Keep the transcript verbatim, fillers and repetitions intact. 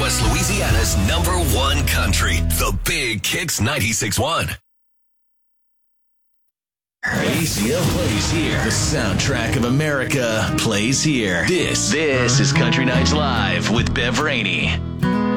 West Louisiana's number one country, the Big Kicks ninety-six point one. A C L plays here. The soundtrack of America plays here. This, this is Country Nights Live with Bev Rainey.